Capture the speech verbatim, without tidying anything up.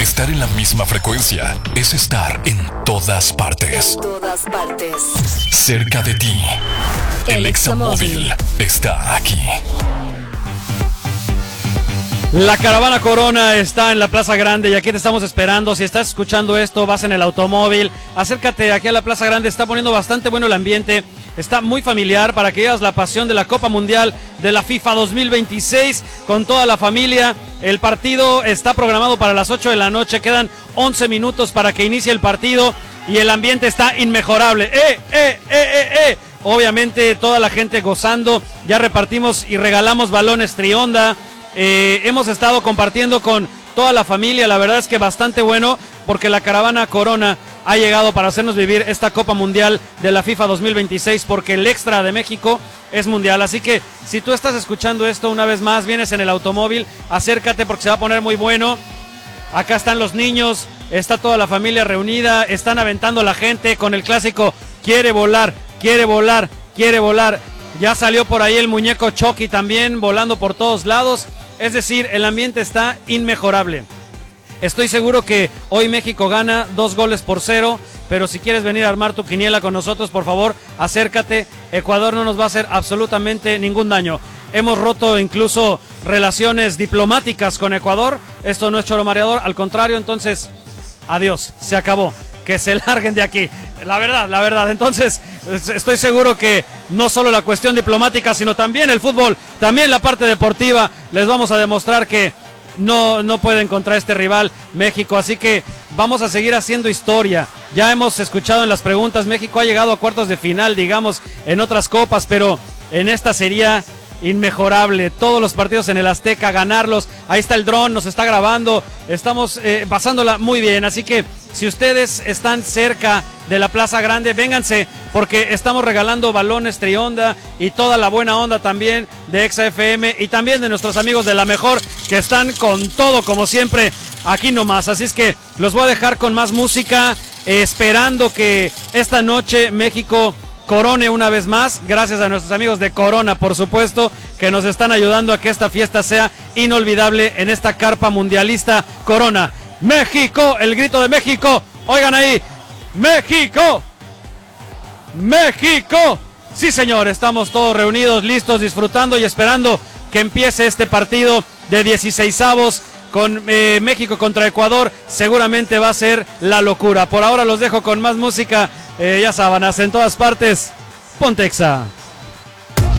Estar en la misma frecuencia es estar en todas partes. En todas partes. Cerca de ti. El, el Examóvil está aquí. La caravana Corona está en la Plaza Grande y aquí te estamos esperando. Si estás escuchando esto, vas en el automóvil, acércate aquí a la Plaza Grande. Está poniendo bastante bueno el ambiente. Está muy familiar para que veas la pasión de la Copa Mundial de la FIFA dos mil veintiséis con toda la familia. El partido está programado para las ocho de la noche. Quedan once minutos para que inicie el partido y el ambiente está inmejorable. ¡Eh, eh, eh, eh, eh! Obviamente toda la gente gozando. Ya repartimos y regalamos balones Trionda. Eh, hemos estado compartiendo con toda la familia, la verdad es que bastante bueno, porque la caravana Corona ha llegado para hacernos vivir esta Copa Mundial de la FIFA dos mil veintiséis, porque el extra de México es mundial. Así que si tú estás escuchando esto una vez más, vienes en el automóvil, acércate porque se va a poner muy bueno. Acá están los niños, está toda la familia reunida, están aventando la gente con el clásico quiere volar, quiere volar, quiere volar. Ya salió por ahí el muñeco Chucky también volando por todos lados. Es decir, el ambiente está inmejorable. Estoy seguro que hoy México gana dos goles por cero, pero si quieres venir a armar tu quiniela con nosotros, por favor, acércate. Ecuador no nos va a hacer absolutamente ningún daño. Hemos roto incluso relaciones diplomáticas con Ecuador. Esto no es choro mareador, al contrario, entonces, adiós, se acabó. Que se larguen de aquí. La verdad, la verdad. Entonces, estoy seguro que no solo la cuestión diplomática, sino también el fútbol, también la parte deportiva, les vamos a demostrar que no, no pueden contra este rival México. Así que vamos a seguir haciendo historia. Ya hemos escuchado en las preguntas, México ha llegado a cuartos de final, digamos, en otras copas, pero en esta sería inmejorable. Todos los partidos en el Azteca, ganarlos. Ahí está el dron, nos está grabando. Estamos eh, pasándola muy bien. Así que si ustedes están cerca de la Plaza Grande, vénganse, porque estamos regalando balones Trionda y toda la buena onda también de Exa F M y también de nuestros amigos de La Mejor, que están con todo, como siempre, aquí nomás. Así es que los voy a dejar con más música, eh, esperando que esta noche México corone una vez más, gracias a nuestros amigos de Corona, por supuesto, que nos están ayudando a que esta fiesta sea inolvidable en esta carpa mundialista Corona. México, el grito de México, oigan ahí, México, México, sí señor, estamos todos reunidos, listos, disfrutando y esperando que empiece este partido de dieciseisavos con eh, México contra Ecuador. Seguramente va a ser la locura. Por ahora los dejo con más música, eh, ya sábanas en todas partes, ponte Exa.